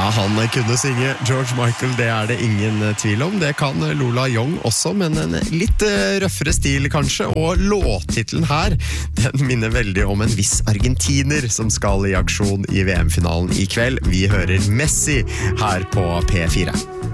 Ja, han kunne synge George Michael, det det ingen tvil om. Det kan Lola Young også, men en litt røffere stil kanskje. Og låttitlen her, den minner veldig om en viss argentiner som skal i aksjon i VM-finalen i kveld. Vi hører Messi her på P4.